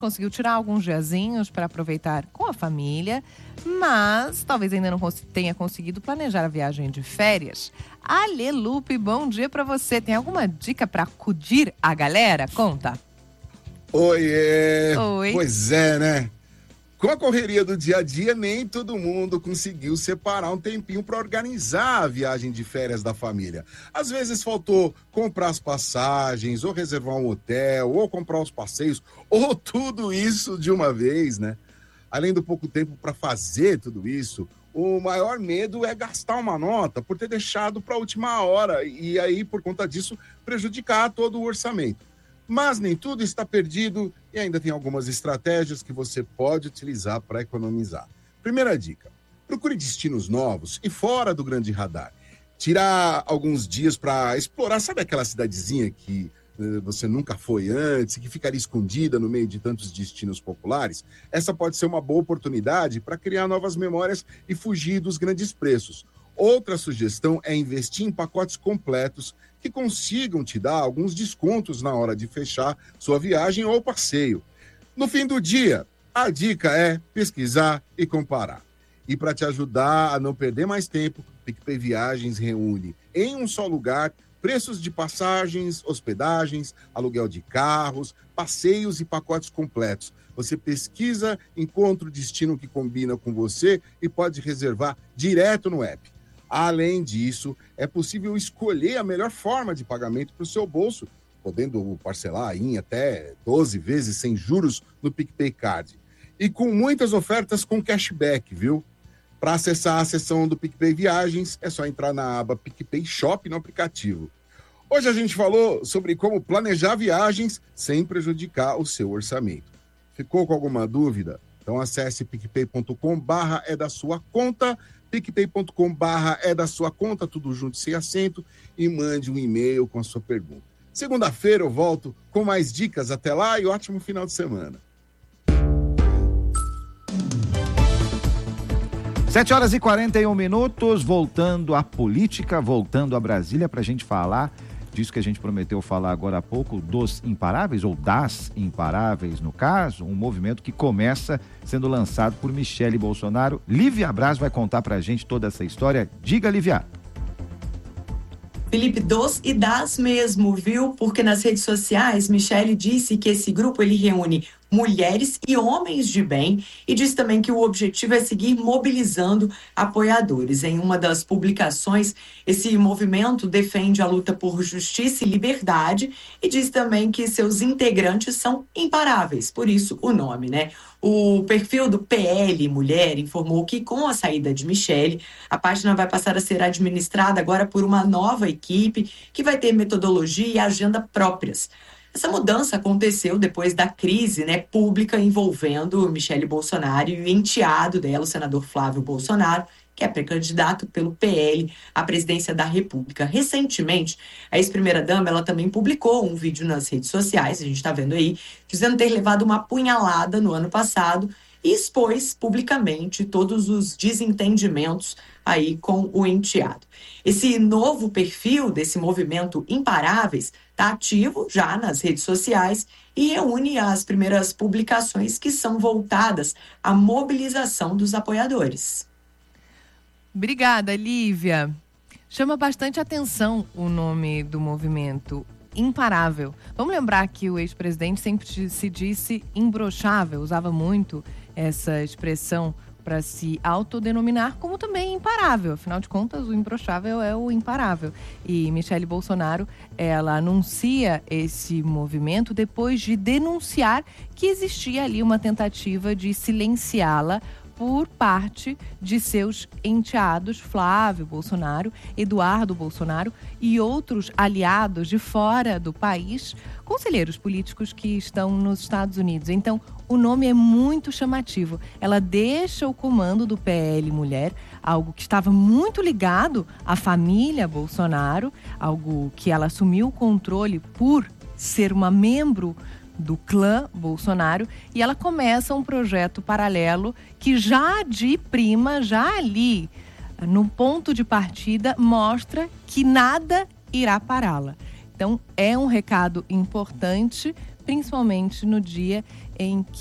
conseguiu tirar alguns diazinhos para aproveitar com a família, mas talvez ainda não tenha conseguido planejar a viagem de férias. Ale Lupe, bom dia para você. Tem alguma dica para acudir a galera? Conta. Oi. Pois é, né? Com a correria do dia a dia, nem todo mundo conseguiu separar um tempinho para organizar a viagem de férias da família. Às vezes faltou comprar as passagens, ou reservar um hotel, ou comprar os passeios, ou tudo isso de uma vez, né? Além do pouco tempo para fazer tudo isso, o maior medo é gastar uma nota por ter deixado para a última hora e aí, por conta disso, prejudicar todo o orçamento. Mas nem tudo está perdido e ainda tem algumas estratégias que você pode utilizar para economizar. Primeira dica, procure destinos novos e fora do grande radar. Tirar alguns dias para explorar, sabe aquela cidadezinha que você nunca foi antes, que ficaria escondida no meio de tantos destinos populares? Essa pode ser uma boa oportunidade para criar novas memórias e fugir dos grandes preços. Outra sugestão é investir em pacotes completos que consigam te dar alguns descontos na hora de fechar sua viagem ou passeio. No fim do dia, a dica é pesquisar e comparar. E para te ajudar a não perder mais tempo, PicPay Viagens reúne em um só lugar preços de passagens, hospedagens, aluguel de carros, passeios e pacotes completos. Você pesquisa, encontra o destino que combina com você e pode reservar direto no app. Além disso, é possível escolher a melhor forma de pagamento para o seu bolso, podendo parcelar em até 12 vezes sem juros no PicPay Card. E com muitas ofertas com cashback, viu? Para acessar a seção do PicPay Viagens, é só entrar na aba PicPay Shop no aplicativo. Hoje a gente falou sobre como planejar viagens sem prejudicar o seu orçamento. Ficou com alguma dúvida? Então acesse picpay.com/é-da-sua-conta, picpay.com/é-da-sua-conta, tudo junto sem acento, e mande um e-mail com a sua pergunta. Segunda-feira eu volto com mais dicas. Até lá e ótimo final de semana. 7h41, voltando à política, voltando a Brasília, para a gente falar disso que a gente prometeu falar agora há pouco, dos imparáveis, ou das imparáveis, no caso, um movimento que começa sendo lançado por Michele Bolsonaro. Lívia Braz vai contar pra gente toda essa história. Diga, Lívia. Felipe, dos e das mesmo, viu? Porque nas redes sociais, Michele disse que esse grupo ele reúne mulheres e homens de bem e diz também que o objetivo é seguir mobilizando apoiadores. Em uma das publicações, esse movimento defende a luta por justiça e liberdade e diz também que seus integrantes são imparáveis, por isso o nome, né? O perfil do PL Mulher informou que com a saída de Michele, a página vai passar a ser administrada agora por uma nova equipe que vai ter metodologia e agenda próprias. Essa mudança aconteceu depois da crise, pública envolvendo Michele Bolsonaro e o enteado dela, o senador Flávio Bolsonaro, que é pré-candidato pelo PL à presidência da República. Recentemente, a ex-primeira-dama ela também publicou um vídeo nas redes sociais, a gente está vendo aí, dizendo ter levado uma punhalada no ano passado e expôs publicamente todos os desentendimentos aí com o enteado. Esse novo perfil desse movimento Imparáveis está ativo já nas redes sociais e reúne as primeiras publicações que são voltadas à mobilização dos apoiadores. Obrigada, Lívia. Chama bastante atenção o nome do movimento, Imparável. Vamos lembrar que o ex-presidente sempre se disse imbrochável, usava muito essa expressão para se autodenominar como também imparável. Afinal de contas, o imbrochável é o imparável. E Michele Bolsonaro, ela anuncia esse movimento depois de denunciar que existia ali uma tentativa de silenciá-la por parte de seus enteados, Flávio Bolsonaro, Eduardo Bolsonaro e outros aliados de fora do país, conselheiros políticos que estão nos Estados Unidos. Então, o nome é muito chamativo. Ela deixa o comando do PL Mulher, algo que estava muito ligado à família Bolsonaro, algo que ela assumiu o controle por ser uma membro do clã Bolsonaro, e ela começa um projeto paralelo que já de prima, já ali no ponto de partida, mostra que nada irá pará-la. Então é um recado importante, principalmente no dia em